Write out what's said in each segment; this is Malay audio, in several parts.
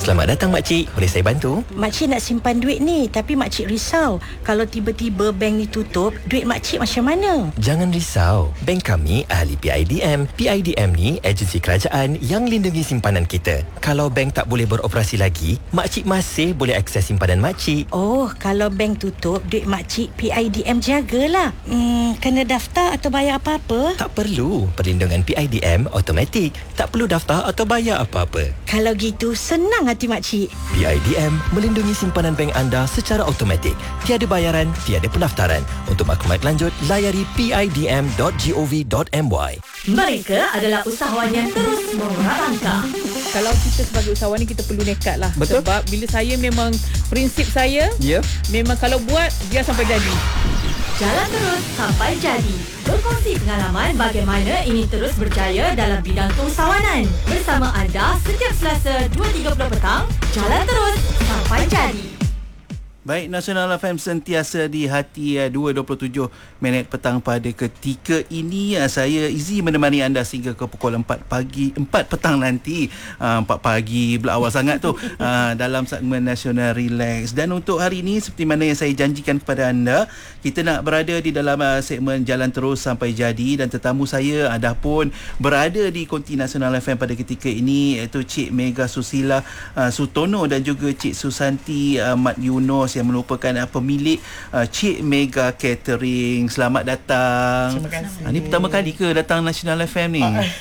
Selamat datang makcik, boleh saya bantu? Makcik nak simpan duit ni, tapi makcik risau. Kalau tiba-tiba bank ni tutup, duit makcik macam mana? Jangan risau, bank kami ahli PIDM. PIDM ni agensi kerajaan yang lindungi simpanan kita. Kalau bank tak boleh beroperasi lagi, makcik masih boleh akses simpanan makcik. Oh, kalau bank tutup, duit makcik PIDM jagalah. Kena daftar atau bayar apa-apa? Tak perlu, perlindungan PIDM automatik. Tak perlu daftar atau bayar apa-apa. Kalau gitu, senang hati makcik. PIDM melindungi simpanan bank anda secara automatik. Tiada bayaran, tiada pendaftaran. Untuk maklumat lanjut, layari pidm.gov.my. Mereka adalah usahawan yang terus mengurat langkah. Kalau kita sebagai usahawan ni, kita perlu nekat lah. Betul. Sebab bila saya memang, prinsip saya, memang kalau buat, dia sampai jadi. Jalan terus sampai jadi. Berkongsi pengalaman bagaimana ingin terus berjaya dalam bidang keusahawanan. Bersama anda setiap Selasa 2.30 petang. Jalan terus sampai jadi. Baik, Nasional FM sentiasa di hati 2.27 minit petang pada ketika ini. Saya Izzy menemani anda sehingga ke pukul 4 petang nanti. 4 pagi pula awal sangat tu. Dalam segmen Nasional Relax. Dan untuk hari ini, seperti mana yang saya janjikan kepada anda, kita nak berada di dalam segmen Jalan Terus Sampai Jadi. Dan tetamu saya dah pun berada di konti Nasional FM pada ketika ini, iaitu Cik Mega Susila Sutono dan juga Cik Susanti Mat Yunus yang merupakan pemilik Cik Mega Catering. Selamat datang. Terima kasih. Ini pertama kali ke datang Nasional FM ni?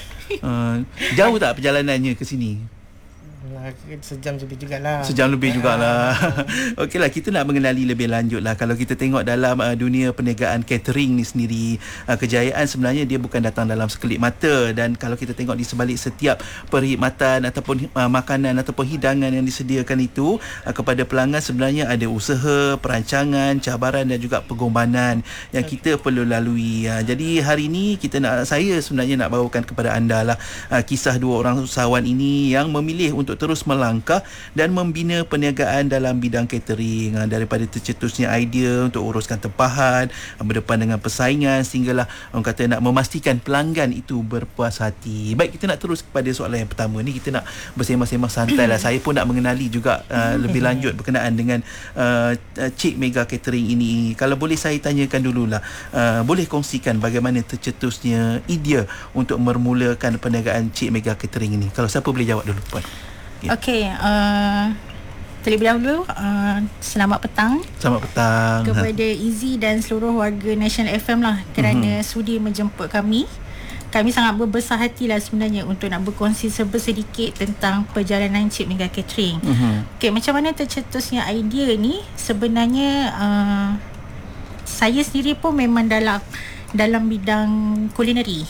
Jauh tak perjalanannya ke sini? Sejam lebih jugalah. Sejam lebih jugalah. Okeylah, kita nak mengenali lebih lanjut lah. Kalau kita tengok dalam dunia perniagaan catering ni sendiri, kejayaan sebenarnya dia bukan datang dalam sekelip mata. Dan kalau kita tengok di sebalik setiap perkhidmatan ataupun makanan ataupun hidangan yang disediakan itu kepada pelanggan, sebenarnya ada usaha, perancangan, cabaran dan juga pengorbanan yang kita perlu lalui. Jadi hari ini saya sebenarnya nak bawakan kepada anda lah kisah dua orang usahawan ini yang memilih untuk terus melangkah dan membina perniagaan dalam bidang catering, daripada tercetusnya idea untuk uruskan tempahan, berdepan dengan persaingan, sehinggalah orang kata nak memastikan pelanggan itu berpuas hati. Baik, kita nak terus kepada soalan yang pertama ni. Kita nak bersembang-sembang santai lah. Saya pun nak mengenali juga lebih lanjut berkenaan dengan Cik Mega Catering ini. Kalau boleh saya tanyakan dululah, boleh kongsikan bagaimana tercetusnya idea untuk memulakan perniagaan Cik Mega Catering ini? Kalau siapa boleh jawab dulu, Puan? Okey, terlebih dahulu selamat petang. Selamat petang kepada Izzy dan seluruh warga Nasional FM lah kerana sudi menjemput kami. Kami sangat berbesar hati lah sebenarnya untuk nak berkongsi sedikit tentang perjalanan Cik Mega Catering. Okey, macam mana tercetusnya idea ni? Sebenarnya saya sendiri pun memang dalam bidang kulineri.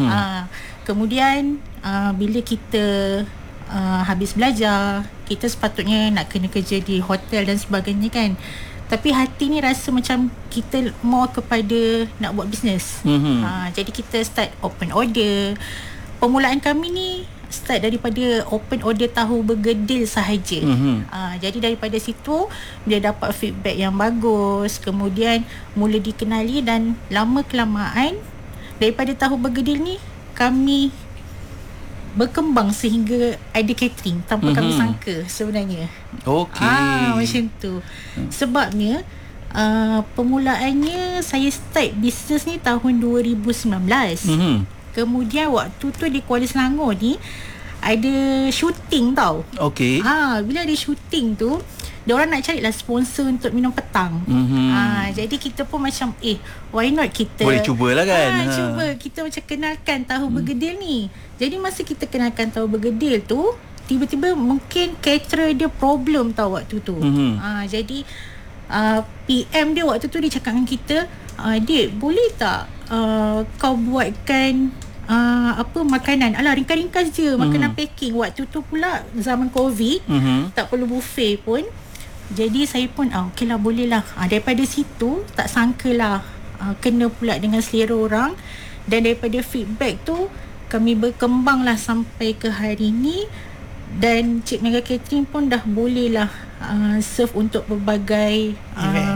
Kemudian bila kita habis belajar, kita sepatutnya nak kena kerja di hotel dan sebagainya kan. Tapi hati ni rasa macam kita more kepada nak buat bisnes. Jadi kita start open order. Permulaan kami ni start daripada open order tahu bergedil sahaja. Jadi daripada situ dia dapat feedback yang bagus, kemudian mula dikenali dan lama kelamaan daripada tahu bergedil ni kami berkembang sehingga ada catering tanpa kami sangka sebenarnya. Okey. Macam tu. Sebabnya permulaannya saya start bisnes ni tahun 2019. Kemudian waktu tu di Kuala Selangor ni ada shooting tau. Okey. Bila ada shooting tu, diorang nak carilah sponsor untuk minum petang. Jadi kita pun macam why not kita boleh cubalah kan. Cuba kita macam kenalkan tahu bergedil ni. Jadi masa kita kenalkan tahu bergedil tu, tiba-tiba mungkin caterer dia problem tau waktu tu. Jadi PM dia waktu tu dia cakap dengan kita, Dik, boleh tak kau buatkan makanan ringkas-ringkas je, makanan packing. Waktu tu pula zaman COVID, tak perlu buffet pun. Jadi saya pun okey lah, boleh lah. Daripada situ tak sangka lah kena pula dengan selera orang. Dan daripada feedback tu kami berkembang lah sampai ke hari ni. Dan Cik Mega Catering pun dah boleh lah serve untuk berbagai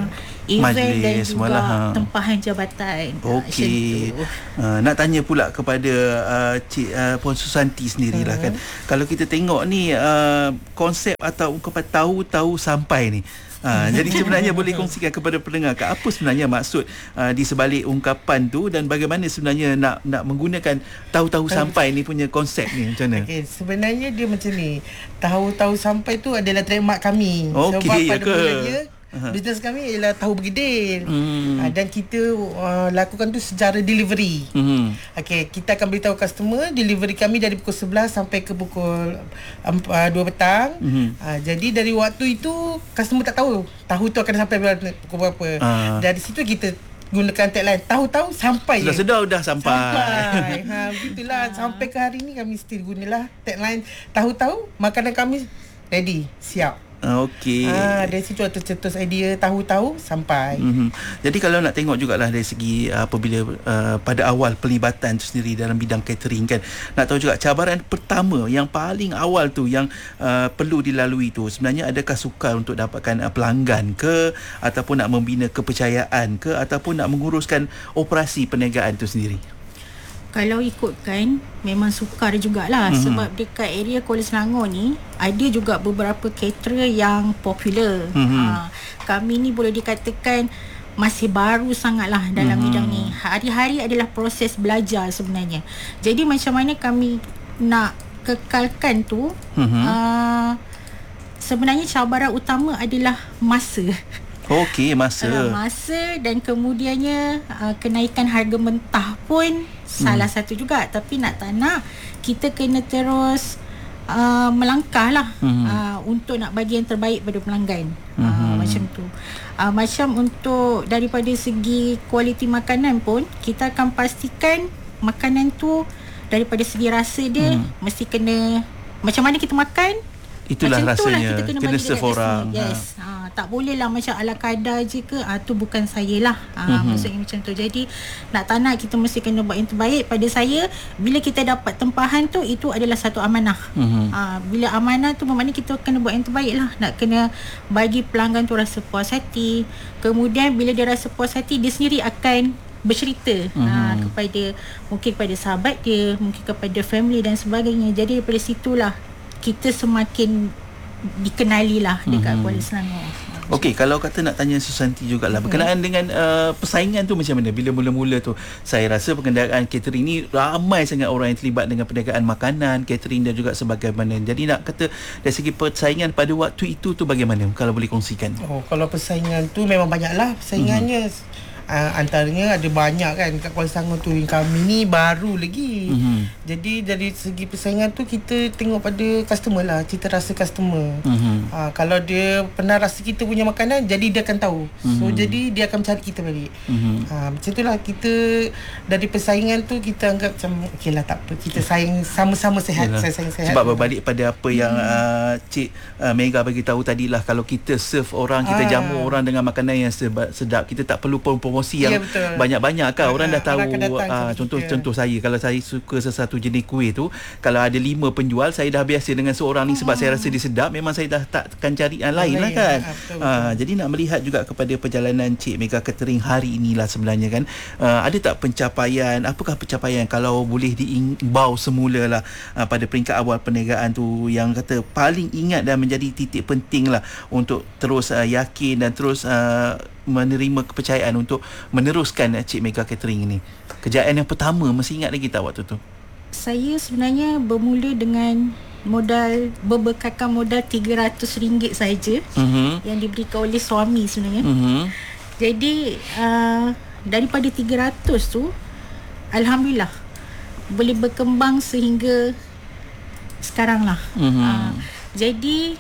event dan majlis juga malah, tempahan jabatan. Okey. Nak tanya pula kepada Cik Puan Susanti sendirilah kan. Kalau kita tengok ni konsep atau ungkapan tahu-tahu sampai ni. Jadi sebenarnya boleh kongsikan kepada pendengar apa sebenarnya maksud di sebalik ungkapan tu dan bagaimana sebenarnya nak menggunakan tahu-tahu sampai ni punya konsep ni macam mana? Okey, sebenarnya dia macam ni. Tahu-tahu sampai tu adalah trademark kami. Okey, sebab ya pada ke? mulanya bisnes kami ialah tahu bergedil. Dan kita lakukan tu secara delivery. Okey, kita akan beritahu customer delivery kami dari pukul 11 sampai ke pukul 2 petang. Jadi dari waktu itu customer tak tahu tu akan sampai pukul berapa. Dari situ kita gunakan tagline tahu-tahu sampai. Sudah sampai. Begitulah sampai ke hari ni kami still gunalah tagline tahu-tahu makanan kami ready, siap. Okey. Dari situ tercetus idea tahu-tahu sampai. Jadi kalau nak tengok jugalah dari segi apabila pada awal pelibatan tu sendiri dalam bidang catering kan, nak tahu juga cabaran pertama yang paling awal tu yang perlu dilalui tu sebenarnya adakah sukar untuk dapatkan pelanggan ke, ataupun nak membina kepercayaan ke, ataupun nak menguruskan operasi perniagaan tu sendiri? Kalau ikutkan memang sukar jugalah sebab dekat area Kuala Selangor ni ada juga beberapa caterer yang popular. Kami ni boleh dikatakan masih baru sangatlah dalam bidang ni. Hari-hari adalah proses belajar sebenarnya. Jadi macam mana kami nak kekalkan tu, sebenarnya cabaran utama adalah masa. Okey, masa dan kemudiannya kenaikan harga mentah pun salah satu juga. Tapi nak tak nak kita kena terus melangkah lah untuk nak bagi yang terbaik pada pelanggan. Macam tu. Macam untuk daripada segi kualiti makanan pun kita akan pastikan makanan tu daripada segi rasa dia mesti kena macam mana kita makan, itulah macam rasanya kita kena serve orang. Yes. Tak boleh lah macam ala kadar je ke, tu bukan saya lah. Maksudnya macam tu. Jadi nak tak nak kita mesti kena buat yang terbaik. Pada saya, bila kita dapat tempahan tu, itu adalah satu amanah. Bila amanah tu bermakna kita kena buat yang terbaik lah. Nak kena bagi pelanggan tu rasa puas hati. Kemudian bila dia rasa puas hati, dia sendiri akan bercerita kepada sahabat dia, mungkin kepada family dan sebagainya. Jadi daripada situlah kita semakin dikenali lah dekat Kuala Selangor. Okey, kalau kata nak tanya Susanti jugalah berkenaan dengan persaingan tu macam mana bila mula-mula tu. Saya rasa perniagaan catering ni ramai sangat orang yang terlibat dengan perniagaan makanan, catering dan juga sebagaimana. Jadi nak kata dari segi persaingan pada waktu itu tu bagaimana, kalau boleh kongsikan? Kalau persaingan tu memang banyaklah persaingannya. Antaranya ada banyak kan kat Kuala Selangor tu. Kami ni baru lagi. Jadi dari segi persaingan tu kita tengok pada customer lah, cita rasa customer. Kalau dia pernah rasa kita punya makanan, jadi dia akan tahu. So jadi dia akan cari kita balik. Macam tu lah kita dari persaingan tu kita anggap macam okey lah, tak apa, kita saing sama-sama sihat. Saing sihat. Sebab berbalik pada apa yang Cik Mega bagi tahu tadilah, kalau kita serve orang, kita jamu orang dengan makanan yang sedap, kita tak perlu promosi yang banyak-banyak kan. Orang dah tahu. Contoh saya, kalau saya suka sesuatu jenis kuih tu, kalau ada 5 penjual, saya dah biasa dengan seorang ni sebab saya rasa dia sedap, memang saya dah tak akan cari yang lain lah kan. Jadi nak melihat juga kepada perjalanan Cik Mega Catering hari inilah sebenarnya kan, ada tak pencapaian, apakah pencapaian kalau boleh diimbau semula lah pada peringkat awal perniagaan tu yang kata paling ingat dan menjadi titik penting lah untuk terus yakin dan terus menerima kepercayaan untuk meneruskan Cik Mega Catering ini. Kejayaan yang pertama, masih ingat lagi tak waktu tu? Saya sebenarnya bermula dengan berbekalkan modal RM300 saja yang diberikan oleh suami sebenarnya. Jadi daripada 300 tu alhamdulillah boleh berkembang sehingga sekarang lah. Jadi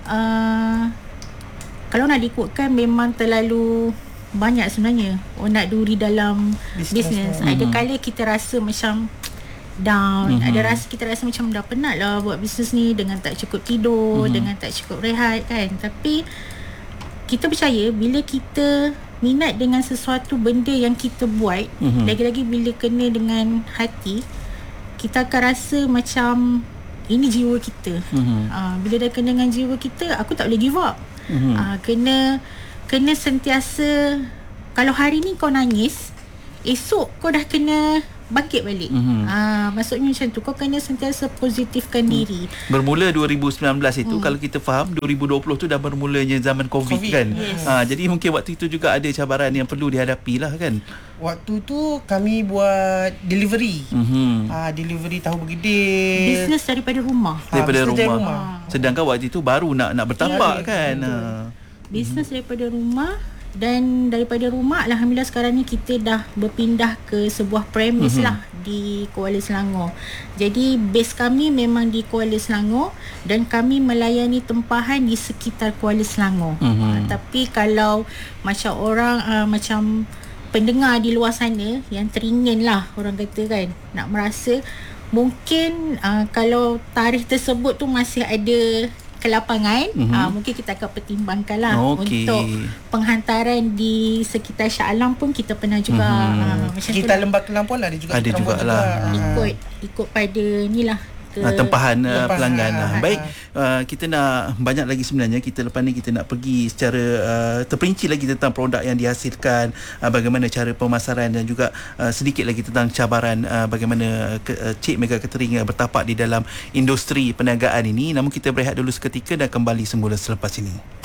kalau nak diikutkan memang terlalu banyak sebenarnya nak duri dalam bisnes. Ada kala kita rasa macam down, kita rasa macam dah penat lah buat bisnes ni, dengan tak cukup tidur, dengan tak cukup rehat kan. Tapi kita percaya bila kita minat dengan sesuatu benda yang kita buat, lagi-lagi bila kena dengan hati, kita akan rasa macam ini jiwa kita. Bila dah kena dengan jiwa kita, aku tak boleh give up. Kena kena sentiasa, kalau hari ni kau nangis, esok kau dah kena bangkit balik. Maksudnya macam tu, kau kena sentiasa positifkan diri. Bermula 2019 itu, kalau kita faham 2020 tu dah bermulanya zaman COVID kan. Yes. Jadi mungkin waktu itu juga ada cabaran yang perlu dihadapi lah kan. Waktu tu kami buat delivery. Delivery tahu bergedil. Bisnes daripada rumah. Daripada bisnes dari rumah. Sedangkan waktu itu baru nak bertapak kan. Bisnes daripada rumah. Dan daripada rumah, alhamdulillah sekarang ni kita dah berpindah ke sebuah premis lah di Kuala Selangor. Jadi base kami memang di Kuala Selangor dan kami melayani tempahan di sekitar Kuala Selangor. Tapi kalau macam orang macam pendengar di luar sana yang teringin lah, orang kata kan, nak merasa mungkin kalau tarikh tersebut tu masih ada ke lapangan, mungkin kita akan pertimbangkan lah untuk penghantaran di sekitar Shah Alam pun kita pernah juga. Macam Kita Lembah Kelang pun ada juga. Ada jugalah. Ikut pada ni lah, tempahan pelanggan. Baik, kita nak banyak lagi sebenarnya. Kita lepas ni kita nak pergi secara terperinci lagi tentang produk yang dihasilkan, bagaimana cara pemasaran dan juga sedikit lagi tentang cabaran bagaimana Cik Mega Catering bertapak di dalam industri perniagaan ini. Namun kita berehat dulu seketika dan kembali semula selepas ini.